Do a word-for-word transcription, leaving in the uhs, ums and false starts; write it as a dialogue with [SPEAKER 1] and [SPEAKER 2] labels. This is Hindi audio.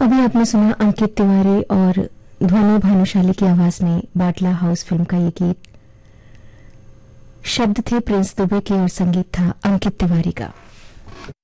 [SPEAKER 1] अभी आपने सुना अंकित तिवारी और ध्वनि भानुशाली की आवाज में बाटला हाउस फिल्म का ये गीत। शब्द थे प्रिंस दुबे के और संगीत था अंकित तिवारी का।